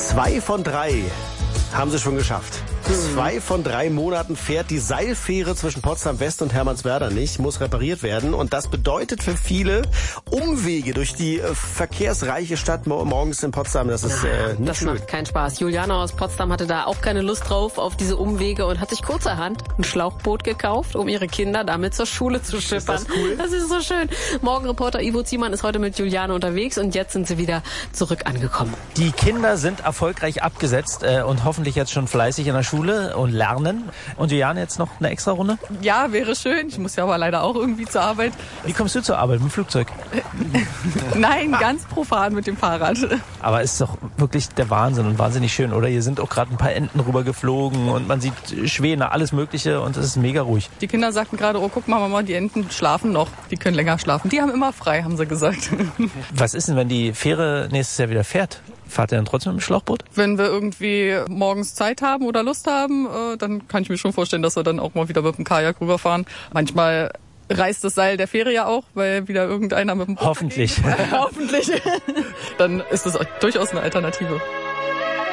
2 von 3 haben sie schon geschafft. 2 von 3 Monaten fährt die Seilfähre zwischen Potsdam West und Hermannswerder nicht, muss repariert werden. Und das bedeutet für viele Umwege durch die verkehrsreiche Stadt morgens in Potsdam. Das ist nicht das schön. macht keinen Spaß. Juliana aus Potsdam hatte da auch keine Lust drauf auf diese Umwege und hat sich kurzerhand ein Schlauchboot gekauft, um ihre Kinder damit zur Schule zu schippern. Ist das cool? Das ist so schön. Morgenreporter Ivo Ziemann ist heute mit Juliana unterwegs und jetzt sind sie wieder zurück angekommen. Die Kinder sind erfolgreich abgesetzt und hoffentlich jetzt schon fleißig in der Schule und lernen. Und Juliane, jetzt noch eine extra Runde? Ja, wäre schön. Ich muss ja aber leider auch irgendwie zur Arbeit. Wie kommst du zur Arbeit? Mit dem Flugzeug? Nein, ganz profan mit dem Fahrrad. Aber es ist doch wirklich der Wahnsinn und wahnsinnig schön, oder? Hier sind auch gerade ein paar Enten rübergeflogen und man sieht Schwäne, alles Mögliche und es ist mega ruhig. Die Kinder sagten gerade, oh, guck mal, Mama, die Enten schlafen noch. Die können länger schlafen. Die haben immer frei, haben sie gesagt. Was ist denn, wenn die Fähre nächstes Jahr wieder fährt? Fahrt ihr dann trotzdem mit dem Schlauchboot? Wenn wir irgendwie morgens Zeit haben oder Lust haben, dann kann ich mir schon vorstellen, dass wir dann auch mal wieder mit dem Kajak rüberfahren. Manchmal reißt das Seil der Fähre ja auch, weil wieder irgendeiner mit dem Boot Hoffentlich. Hoffentlich. Dann ist das durchaus eine Alternative.